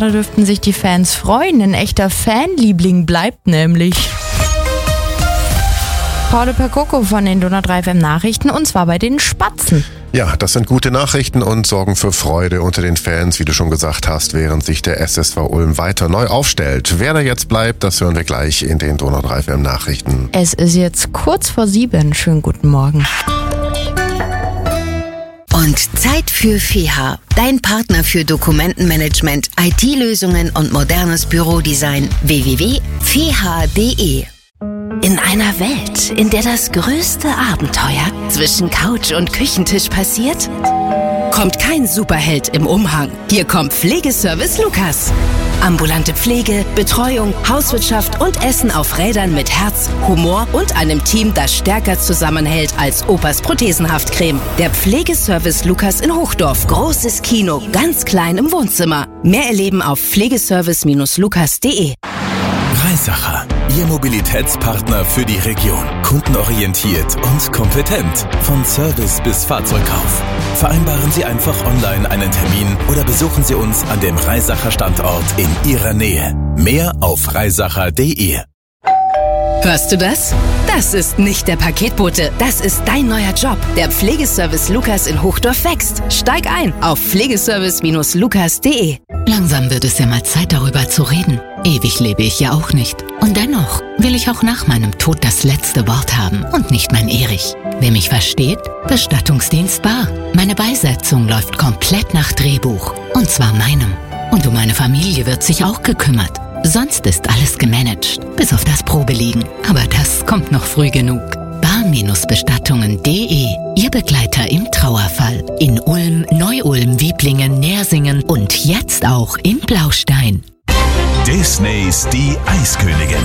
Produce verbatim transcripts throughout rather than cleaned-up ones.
da dürften sich die Fans freuen. Ein echter Fanliebling bleibt nämlich. Paul Percoco von den Donau drei F M Nachrichten, und zwar bei den Spatzen. Ja, das sind gute Nachrichten und sorgen für Freude unter den Fans, wie du schon gesagt hast, während sich der S S V Ulm weiter neu aufstellt. Wer da jetzt bleibt, das hören wir gleich in den Donau drei F M Nachrichten. Es ist jetzt kurz vor sieben. Schönen guten Morgen. Und Zeit für F E H A, dein Partner für Dokumentenmanagement, I T-Lösungen und modernes Bürodesign. w w w punkt f e h a punkt d e. In einer Welt, in der das größte Abenteuer zwischen Couch und Küchentisch passiert, kommt kein Superheld im Umhang. Hier kommt Pflegeservice Lukas. Ambulante Pflege, Betreuung, Hauswirtschaft und Essen auf Rädern mit Herz, Humor und einem Team, das stärker zusammenhält als Opas Prothesenhaftcreme. Der Pflegeservice Lukas in Hochdorf. Großes Kino, ganz klein im Wohnzimmer. Mehr erleben auf pflegeservice lukas punkt d e. Reisacher, Ihr Mobilitätspartner für die Region. Kundenorientiert und kompetent. Von Service bis Fahrzeugkauf. Vereinbaren Sie einfach online einen Termin oder besuchen Sie uns an dem Reisacher Standort in Ihrer Nähe. Mehr auf reisacher punkt d e. Hörst du das? Das ist nicht der Paketbote, das ist dein neuer Job. Der Pflegeservice Lukas in Hochdorf wächst. Steig ein auf pflegeservice lukas punkt d e. Langsam wird es ja mal Zeit, darüber zu reden. Ewig lebe ich ja auch nicht. Und dennoch will ich auch nach meinem Tod das letzte Wort haben und nicht mein Erich. Wer mich versteht? Bestattungsdienst Bar. Meine Beisetzung läuft komplett nach Drehbuch. Und zwar meinem. Und um meine Familie wird sich auch gekümmert. Sonst ist alles gemanagt, bis auf das Probeliegen. Aber das kommt noch früh genug. bar-bestattungen punkt d e. Ihr Begleiter im Trauerfall. In Ulm, Neu-Ulm, Wieblingen, Nersingen und jetzt auch in Blaustein. Disneys Die Eiskönigin.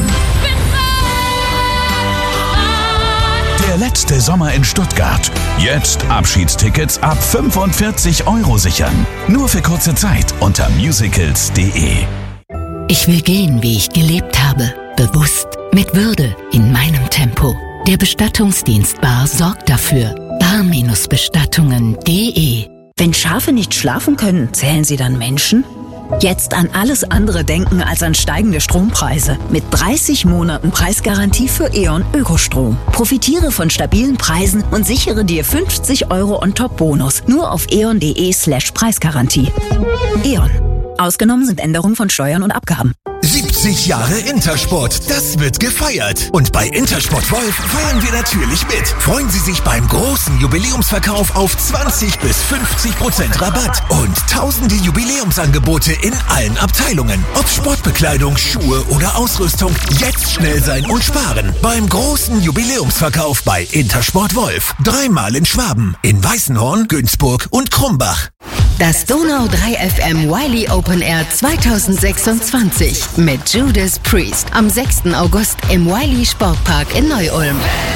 Der letzte Sommer in Stuttgart. Jetzt Abschiedstickets ab fünfundvierzig Euro sichern. Nur für kurze Zeit unter musicals punkt d e. Ich will gehen, wie ich gelebt habe. Bewusst, mit Würde, in meinem Tempo. Der Bestattungsdienst Bar sorgt dafür. bar-bestattungen punkt d e. Wenn Schafe nicht schlafen können, zählen sie dann Menschen? Jetzt an alles andere denken als an steigende Strompreise. Mit dreißig Monaten Preisgarantie für E.ON Ökostrom. Profitiere von stabilen Preisen und sichere dir fünfzig Euro on top Bonus. Nur auf eon punkt de slash Preisgarantie. E.ON. Ausgenommen sind Änderungen von Steuern und Abgaben. siebzig Jahre Intersport, das wird gefeiert. Und bei Intersport Wolf feiern wir natürlich mit. Freuen Sie sich beim großen Jubiläumsverkauf auf zwanzig bis fünfzig Prozent Rabatt und tausende Jubiläumsangebote in allen Abteilungen. Ob Sportbekleidung, Schuhe oder Ausrüstung, jetzt schnell sein und sparen. Beim großen Jubiläumsverkauf bei Intersport Wolf. Dreimal in Schwaben, in Weißenhorn, Günzburg und Krumbach. Das Donau drei F M Wiley Open Air zweitausendsechsundzwanzig mit Judas Priest am sechsten August im Wiley Sportpark in Neu-Ulm.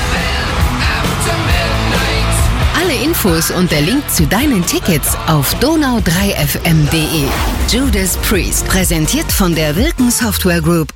Alle Infos und der Link zu deinen Tickets auf donau drei f m punkt d e. Judas Priest, präsentiert von der Wilken Software Group.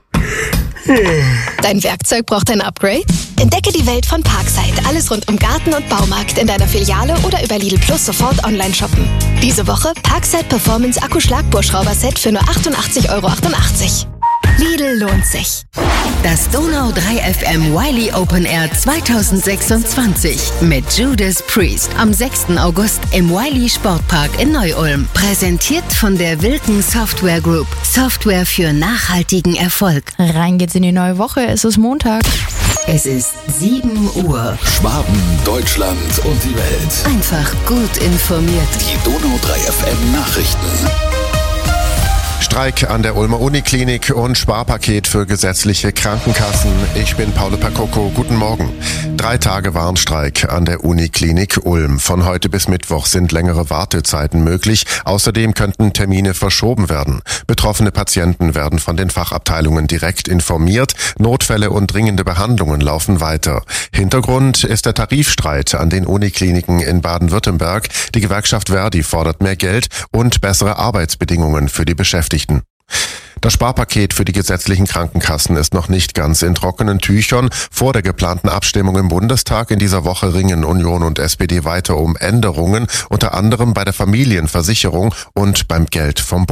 Dein Werkzeug braucht ein Upgrade? Entdecke die Welt von Parkside. Alles rund um Garten und Baumarkt in deiner Filiale oder über Lidl Plus sofort online shoppen. Diese Woche Parkside Performance Akku-Schlagbohrschrauber-Set für nur achtundachtzig Euro achtundachtzig. Lidl lohnt sich. Das Donau drei F M Wiley Open Air zweitausendsechsundzwanzig mit Judas Priest am sechsten August im Wiley Sportpark in Neu-Ulm. Präsentiert von der Wilken Software Group. Software für nachhaltigen Erfolg. Rein geht's in die neue Woche. Es ist Montag. Es ist sieben Uhr. Schwaben, Deutschland und die Welt. Einfach gut informiert. Die Donau drei F M Nachrichten. Streik an der Ulmer Uniklinik und Sparpaket für gesetzliche Krankenkassen. Ich bin Paul Percoco. Guten Morgen. Drei Tage Warnstreik an der Uniklinik Ulm. Von heute bis Mittwoch sind längere Wartezeiten möglich. Außerdem könnten Termine verschoben werden. Betroffene Patienten werden von den Fachabteilungen direkt informiert. Notfälle und dringende Behandlungen laufen weiter. Hintergrund ist der Tarifstreit an den Unikliniken in Baden-Württemberg. Die Gewerkschaft Verdi fordert mehr Geld und bessere Arbeitsbedingungen für die Beschäftigten. Das Sparpaket für die gesetzlichen Krankenkassen ist noch nicht ganz in trockenen Tüchern. Vor der geplanten Abstimmung im Bundestag in dieser Woche ringen Union und S P D weiter um Änderungen, unter anderem bei der Familienversicherung und beim Geld vom Bund.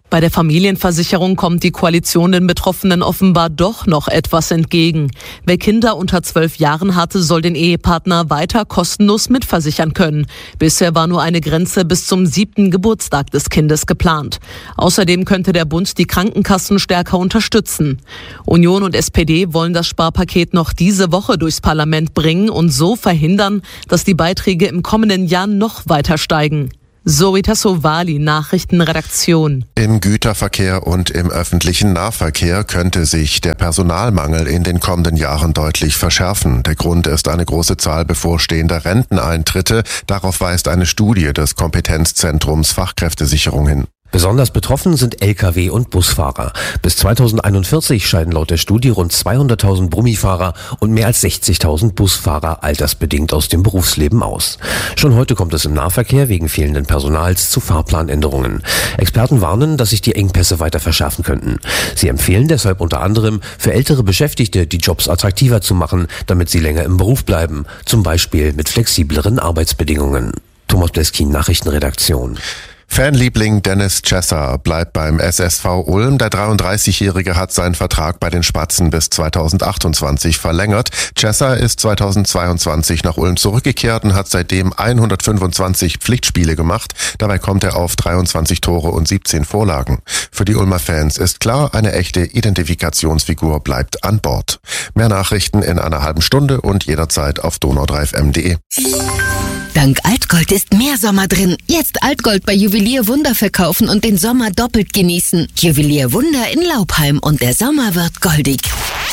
Bei der Familienversicherung kommt die Koalition den Betroffenen offenbar doch noch etwas entgegen. Wer Kinder unter zwölf Jahren hatte, soll den Ehepartner weiter kostenlos mitversichern können. Bisher war nur eine Grenze bis zum siebten Geburtstag des Kindes geplant. Außerdem könnte der Bund die Krankenkassen stärker unterstützen. Union und S P D wollen das Sparpaket noch diese Woche durchs Parlament bringen und so verhindern, dass die Beiträge im kommenden Jahr noch weiter steigen. Zoe Tassovali, Nachrichtenredaktion. Im Güterverkehr und im öffentlichen Nahverkehr könnte sich der Personalmangel in den kommenden Jahren deutlich verschärfen. Der Grund ist eine große Zahl bevorstehender Renteneintritte. Darauf weist eine Studie des Kompetenzzentrums Fachkräftesicherung hin. Besonders betroffen sind L K W- und Busfahrer. Bis zweitausendeinundvierzig scheiden laut der Studie rund zweihunderttausend Brummifahrer und mehr als sechzigtausend Busfahrer altersbedingt aus dem Berufsleben aus. Schon heute kommt es im Nahverkehr wegen fehlenden Personals zu Fahrplanänderungen. Experten warnen, dass sich die Engpässe weiter verschärfen könnten. Sie empfehlen deshalb unter anderem, für ältere Beschäftigte die Jobs attraktiver zu machen, damit sie länger im Beruf bleiben, zum Beispiel mit flexibleren Arbeitsbedingungen. Thomas Bleskin, Nachrichtenredaktion. Fanliebling Dennis Chesser bleibt beim S S V Ulm. Der dreiunddreißigjährige hat seinen Vertrag bei den Spatzen bis zweitausendachtundzwanzig verlängert. Chesser ist zweitausendzweiundzwanzig nach Ulm zurückgekehrt und hat seitdem hundertfünfundzwanzig Pflichtspiele gemacht. Dabei kommt er auf dreiundzwanzig Tore und siebzehn Vorlagen. Für die Ulmer Fans ist klar, eine echte Identifikationsfigur bleibt an Bord. Mehr Nachrichten in einer halben Stunde und jederzeit auf donau drei f m punkt de. Dank Altgold ist mehr Sommer drin. Jetzt Altgold bei Juwelier Wunder verkaufen und den Sommer doppelt genießen. Juwelier Wunder in Laubheim und der Sommer wird goldig.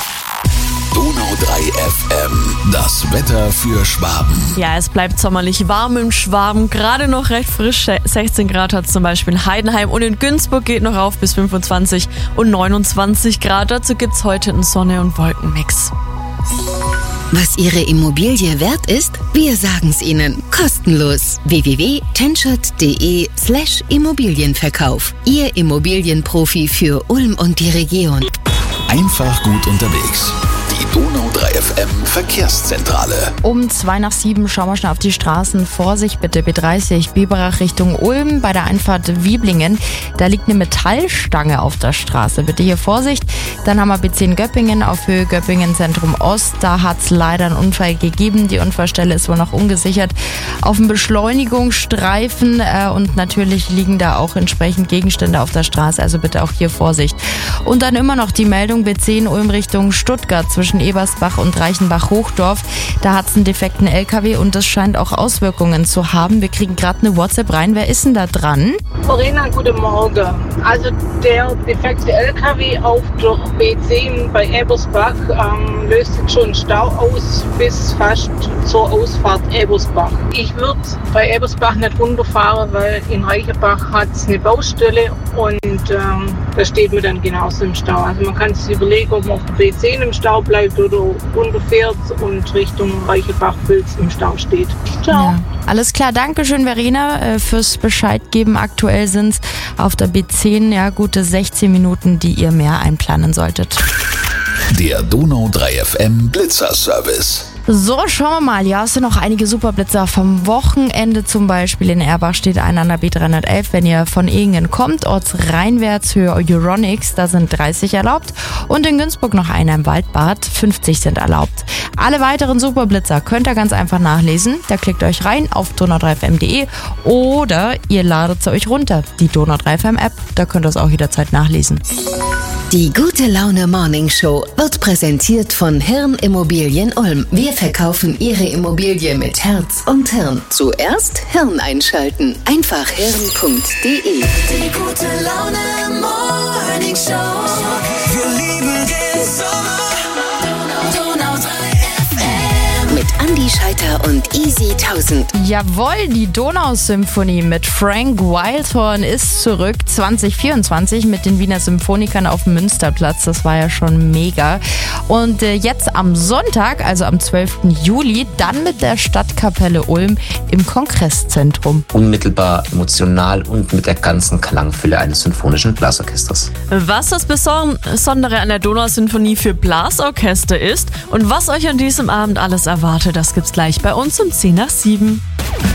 Donau drei F M, das Wetter für Schwaben. Ja, es bleibt sommerlich warm im Schwaben, gerade noch recht frisch. sechzehn Grad hat zum Beispiel in Heidenheim und in Günzburg geht noch auf bis fünfundzwanzig und neunundzwanzig Grad. Dazu gibt's heute einen Sonne- und Wolkenmix. Was Ihre Immobilie wert ist? Wir sagen's Ihnen. Kostenlos. w w w punkt tenschert punkt de slash Immobilienverkauf. Ihr Immobilienprofi für Ulm und die Region. Einfach gut unterwegs. Die Donau drei F M Verkehrszentrale. Um zwei nach sieben schauen wir schnell auf die Straßen. Vorsicht bitte, B dreißig, Biberach Richtung Ulm bei der Einfahrt Wieblingen. Da liegt eine Metallstange auf der Straße. Bitte hier Vorsicht. Dann haben wir B zehn Göppingen auf Höhe Göppingen Zentrum Ost. Da hat es leider einen Unfall gegeben. Die Unfallstelle ist wohl noch ungesichert. Auf dem Beschleunigungsstreifen äh, und natürlich liegen da auch entsprechend Gegenstände auf der Straße. Also bitte auch hier Vorsicht. Und dann immer noch die Meldung B zehn Ulm Richtung Stuttgart zwischen Ebersbach und Reichenbach-Hochdorf. Da hat es einen defekten L K W und das scheint auch Auswirkungen zu haben. Wir kriegen gerade eine WhatsApp rein. Wer ist denn da dran? Verena, guten Morgen. Also der defekte L K W auf der B zehn bei Ebersbach ähm, löst jetzt schon Stau aus bis fast zur Ausfahrt Ebersbach. Ich würde bei Ebersbach nicht runterfahren, weil in Reichenbach hat es eine Baustelle und ähm, da steht man dann genauso im Stau. Also man kann sich überlegen, ob man auf der B zehn im Stau bleibt oder runterfährt und Richtung Reichenbach-Vils im Stau steht. Ciao. Ja. Alles klar, danke schön Verena äh, fürs Bescheid geben. Aktuell sind es auf der B zehn ja gute sechzehn Minuten, die ihr mehr einplanen solltet. Der Donau drei F M Blitzer-Service. So, schauen wir mal. Ja, es sind noch einige Superblitzer vom Wochenende. Zum Beispiel in Erbach steht einer an der B dreihundertelf. Wenn ihr von Ehingen kommt, ortsreinwärts Höhe Euronics, da sind dreißig erlaubt. Und in Günzburg noch einer im Waldbad, fünfzig sind erlaubt. Alle weiteren Superblitzer könnt ihr ganz einfach nachlesen. Da klickt euch rein auf donau drei f m punkt de oder ihr ladet sie euch runter. Die Donau drei F M App, da könnt ihr es auch jederzeit nachlesen. Die Gute Laune Morning Show wird präsentiert von Hirn Immobilien Ulm. Wir verkaufen Ihre Immobilie mit Herz und Hirn. Zuerst Hirn einschalten. Einfach hirn punkt de. Die Gute Laune Morning Show. Wir lieben den Sommer. Donau drei F M. Mit Andi Scheiter und Easy tausend. Jawohl, die Donausymphonie mit Frank Wildhorn ist zurück. zwanzig vierundzwanzig mit den Wiener Symphonikern auf dem Münsterplatz. Das war ja schon mega. Und äh, jetzt am Sonntag, also am zwölften Juli, dann mit der Stadtkapelle Ulm im Kongresszentrum. Unmittelbar emotional und mit der ganzen Klangfülle eines symphonischen Blasorchesters. Was das Besondere an der Donausymphonie für Blasorchester ist und was euch an diesem Abend alles erwartet, das gibt's gleich bei uns um zehn nach sieben.